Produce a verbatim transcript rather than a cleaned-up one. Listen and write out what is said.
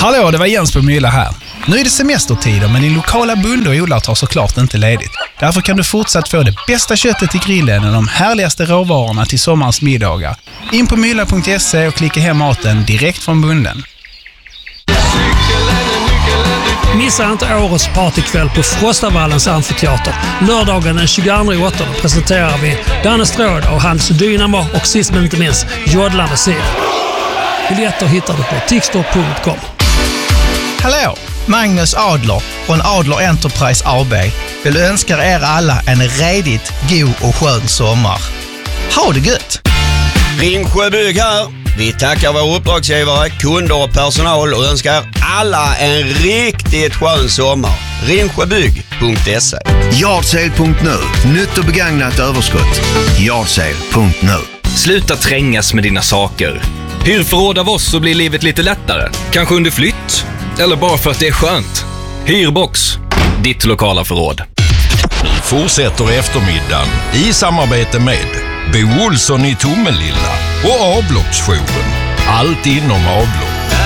Hallå, det var Jens på Mylla här. Nu är det semestertider, men din lokala bonde och odlare tar såklart inte ledigt. Därför kan du fortsatt få det bästa köttet till grillen och de härligaste råvarorna till sommarens middagar. In på mylla punkt se och klicka hem maten direkt från bonden. Missa inte årets partykväll på Frostavallens amfiteater. Lördagen den tjugoandra åttonde presenterar vi Danne Stråd och hans Dynamo och sist men inte minst Jodlande Sir. Biljetter hittar du på tixtor punkt com. Hallå, Magnus Adler från Adler Enterprise A B vill önska er alla en redigt god och skön sommar. Ha det gött! Ringsjö Bygg här. Vi tackar vår uppdragsgivare, kunder och personal och önskar alla en riktigt skön sommar. ringsjöbygg punkt se. Yardsale punkt nu. Nytt och begagnat överskott. Yardsale punkt nu. Sluta trängas med dina saker. Hyr förråd av oss så blir livet lite lättare. Kanske under flytt. Eller bara för att det är skönt. Hyrbox. Ditt lokala förråd. Fortsätter eftermiddagen i samarbete med Bo Olsson i Tomelilla och Avloppsjouren. Allt inom avlopp.